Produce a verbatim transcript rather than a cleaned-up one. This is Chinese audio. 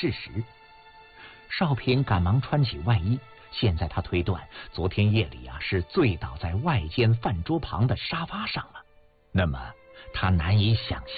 事实。少平赶忙穿起外衣，现在他推断，昨天夜里啊是醉倒在外间饭桌旁的沙发上了。那么他难以想